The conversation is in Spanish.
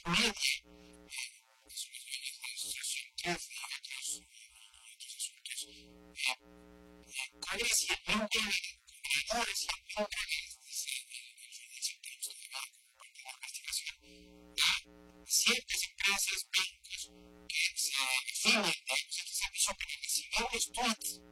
media, Social Truth y otros asuntos, Congress y el nombre de compradores y el nombre de la investigación a ciertas empresas, bancos que se afilian, digamos, a ese servicio, pero recibieron los tweets